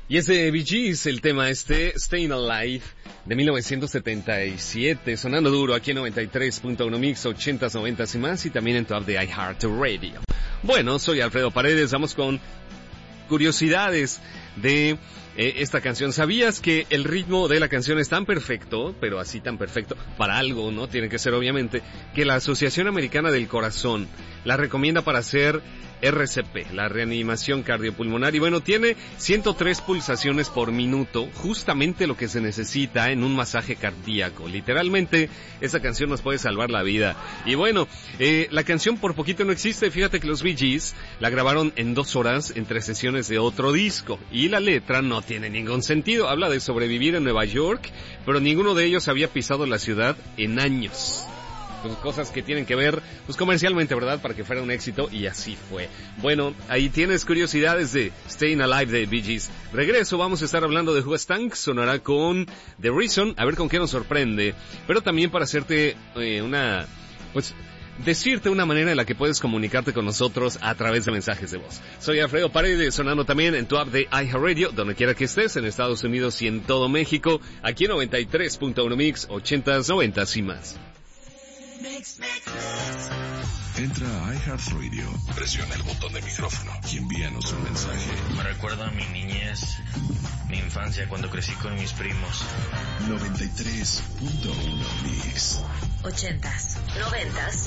Y es de Bee Gees el tema Stayin' Alive, de 1977, sonando duro aquí en 93.1 Mix, 80s, 90s y más, y también en tu app de iHeartRadio. Bueno, soy Alfredo Paredes, vamos con curiosidades de esta canción. ¿Sabías que el ritmo de la canción es tan perfecto, pero así tan perfecto, para algo, ¿no? Tiene que ser obviamente, que la Asociación Americana del Corazón la recomienda para hacer RCP, la reanimación cardiopulmonar, y bueno, tiene 103 pulsaciones por minuto, justamente lo que se necesita en un masaje cardíaco. Literalmente, esa canción nos puede salvar la vida. Y bueno, la canción por poquito no existe. Fíjate que los Bee Gees la grabaron en 2 horas entre sesiones de otro disco, y la letra no tiene ningún sentido. Habla de sobrevivir en Nueva York, pero ninguno de ellos había pisado la ciudad en años. Pues cosas que tienen que ver, pues comercialmente, ¿verdad? Para que fuera un éxito, y así fue. Bueno, ahí tienes curiosidades de Stayin' Alive de Bee Gees. Regreso, vamos a estar hablando de Who Stank, sonará con The Reason, a ver con qué nos sorprende, pero también para hacerte decirte una manera en la que puedes comunicarte con nosotros a través de mensajes de voz. Soy Alfredo Paredes, sonando también en tu app de iHeartRadio, donde quiera que estés, en Estados Unidos y en todo México, aquí en 93.1 Mix, 80s, 90s y más. Entra a iHeartRadio, presiona el botón de micrófono y envíanos un mensaje. Me recuerda a mi niñez, mi infancia, cuando crecí con mis primos. 93.1 Mix. 80s, 90s